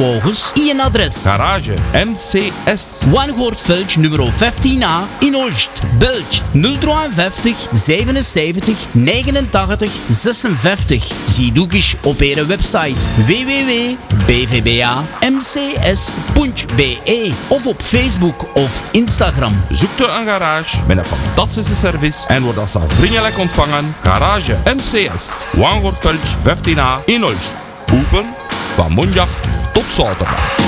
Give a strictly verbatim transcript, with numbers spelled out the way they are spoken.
vrachtwagens in adres. Garage M C S. Wangoortveld nummer vijftien A in Olst. Belg nul vijf drie zevenenzeventig negenentachtig zesenvijftig. Zie ook eens op hun website w w w punt b v b a m c s punt b e of op Facebook of Instagram. Zoekt u een garage met een fantastische service en wordt als vriendelijk ontvangen. Garage M C S. Wangoortveld vijftien A in Olst. Open van maandag tot zaterdag.